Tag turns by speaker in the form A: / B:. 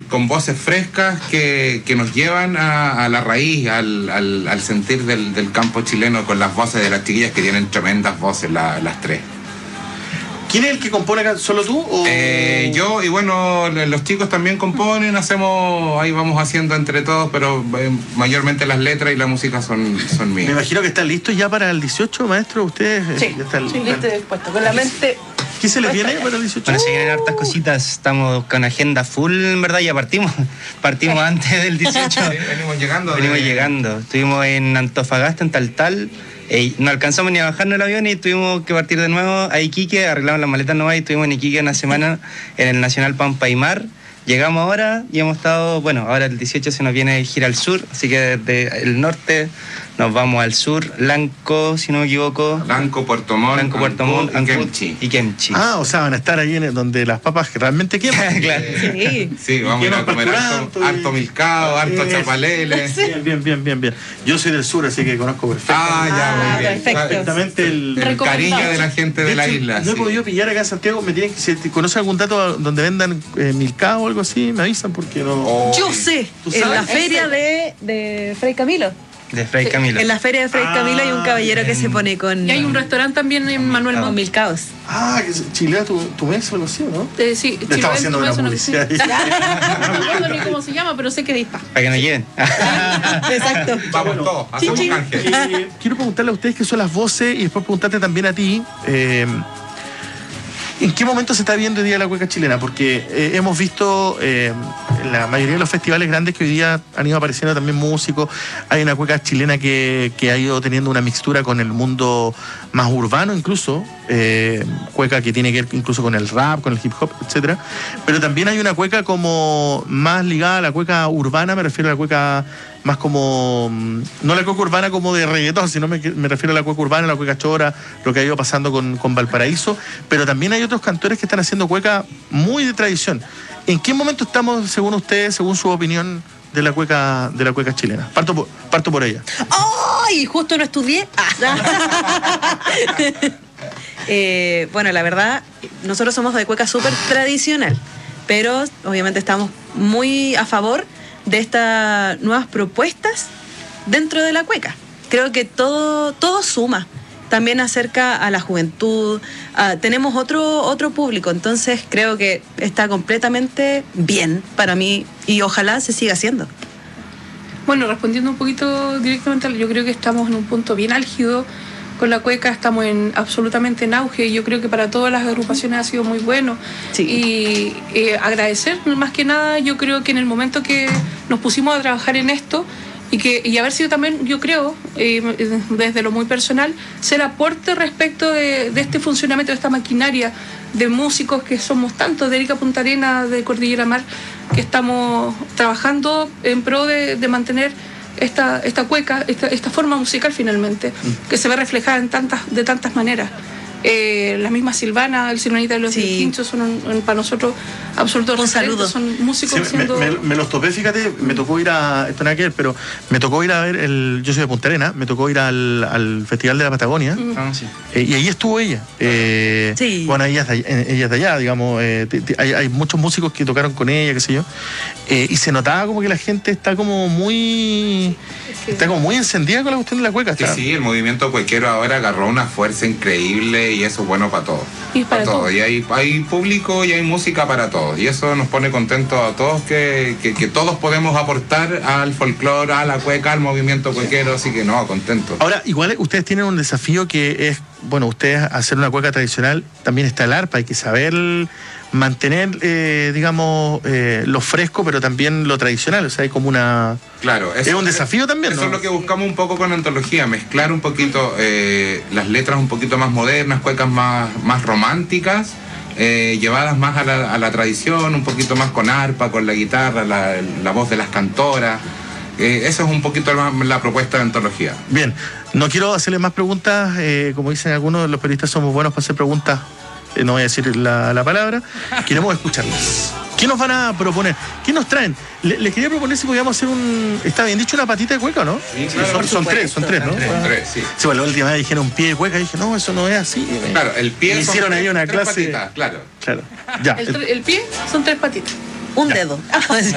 A: con voces frescas que nos llevan a la raíz, al sentir del campo chileno, con las voces de las chiquillas que tienen tremendas voces, las tres.
B: ¿Quién es el que compone acá? ¿Solo tú? ¿O?
A: Yo, y bueno, los chicos también componen, ahí vamos haciendo entre todos, pero mayormente las letras y la música son mías.
B: Me imagino que están listos ya para el 18, maestro. ¿Ustedes?
C: Sí,
B: ya están,
C: sí, listo y dispuesto. Con la mente...
B: ¿Qué se les viene para el 18?
D: Bueno, se vienen hartas cositas, estamos con agenda full, en verdad, ya partimos antes del 18.
A: Sí, venimos llegando.
D: Estuvimos en Antofagasta, en Taltal, no alcanzamos ni a bajarnos el avión y tuvimos que partir de nuevo a Iquique, arreglamos las maletas nuevas y estuvimos en Iquique una semana en el Nacional Pampa Aymar. Llegamos ahora y hemos estado, bueno, ahora el 18 se nos viene gira al sur, así que desde el norte nos vamos al sur, Lanco, si no me equivoco.
A: Lanco, Puerto Montt, y Kemchi.
B: Ah, o sea, van a estar ahí donde las papas que realmente queman.
D: Claro.
A: Sí, vamos a ir a comer harto milcao, harto chapalele.
B: Bien. Yo soy del sur, así que conozco
A: muy bien.
B: Perfectamente
A: el cariño de la gente de la isla.
B: No he podido pillar acá en Santiago, me tienen que, si conoce algún dato donde vendan milcao o algo así, me avisan porque no...
C: Yo sé, en la feria de Fray Camilo.
D: De Fray Camilo.
C: En la feria de Fray Camilo hay un caballero que se pone con...
E: Y hay un restaurante también en Manuel Montt.
C: Milcaos.
B: Ah, Chilea tu mes o algo así, ¿no?
E: Sí,
B: le estaba haciendo una publicidad.
E: No me acuerdo ni cómo se llama, pero sé que ahí está.
D: Para que nos lleven.
C: Exacto.
A: Vamos todos, hacemos canje.
B: Quiero preguntarle a ustedes qué son las voces y después preguntarte también a ti. ¿En qué momento se está viendo hoy día la cueca chilena? Porque hemos visto en la mayoría de los festivales grandes que hoy día han ido apareciendo también músicos. Hay una cueca chilena que ha ido teniendo una mixtura con el mundo más urbano incluso. Cueca que tiene que ver incluso con el rap, con el hip hop, etcétera. Pero también hay una cueca como más ligada a la cueca urbana, me refiero a la cueca más como, no la cueca urbana como de reggaetón, sino me refiero a la cueca urbana, la cueca chora, lo que ha ido pasando con Valparaíso, pero también hay otros cantores que están haciendo cueca muy de tradición. ¿En qué momento estamos, según ustedes, según su opinión, de la cueca chilena? Parto por ella.
C: ¡Ay! Justo no estudié. Bueno, la verdad, nosotros somos de cueca súper tradicional, pero obviamente estamos muy a favor de estas nuevas propuestas dentro de la cueca. Creo que todo suma. También acerca a la juventud. Tenemos otro público, entonces creo que está completamente bien para mí y ojalá se siga haciendo.
E: Bueno, respondiendo un poquito directamente, yo creo que estamos en un punto bien álgido con la cueca, estamos absolutamente en auge. Yo creo que para todas las agrupaciones ha sido muy bueno.
C: Sí.
E: Y agradecer, más que nada, yo creo que en el momento que nos pusimos a trabajar en esto, y haber sido también, yo creo, desde lo muy personal, ser aporte respecto de este funcionamiento, de esta maquinaria de músicos que somos tantos, de Erika Punta Arenas, de Cordillera Mar, que estamos trabajando en pro de mantener esta cueca, esta forma musical finalmente, que se ve reflejada de tantas maneras. La misma Silvana, el Silvanita de los Quinchos son para nosotros absolutos referentes, son músicos siendo...
B: me los topé, fíjate, me tocó ir a, esto nada que ver, pero me tocó ir a ver, yo soy de Punta Arenas, me tocó ir al Festival de la Patagonia, y ahí estuvo ella. Bueno, ella es de allá, digamos, hay muchos músicos que tocaron con ella, qué sé yo, y se notaba como que la gente está como muy encendida con la cuestión de la cueca.
A: Sí, el movimiento cuequero ahora agarró una fuerza increíble y eso es bueno para todos.
E: Y para todos.
A: Y hay público y hay música para todos. Y eso nos pone contentos a todos que todos podemos aportar al folclore, a la cueca, al movimiento cuequero, así que no, contentos.
B: Ahora, igual ustedes tienen un desafío que es, bueno, ustedes hacer una cueca tradicional, también está el arpa, hay que saber mantener, digamos, lo fresco, pero también lo tradicional, o sea, hay como una...
A: Claro,
B: es un desafío también,
A: eso
B: ¿no?
A: Es lo que buscamos un poco con Antología, mezclar un poquito las letras un poquito más modernas, cuecas más románticas, llevadas más a la tradición, un poquito más con arpa, con la guitarra, la voz de las cantoras. Esa es un poquito la propuesta de Antología.
B: Bien, no quiero hacerle más preguntas, como dicen algunos, los periodistas somos buenos para hacer preguntas, no voy a decir la palabra, queremos escucharlas. ¿Qué nos van a proponer? ¿Qué nos traen? Les quería proponer si podíamos hacer está bien dicho, una patita de cueca, ¿no?
A: Sí, claro.
B: Son tres, ¿no?
A: Son tres, sí.
B: Sí, bueno, la última vez dijeron pie de cueca y dije, no, eso no es así.
A: Claro, el pie
B: hicieron ahí una
A: tres
B: clase.
A: patitas, claro.
B: Ya.
E: El pie son tres patitas.
C: Un dedo.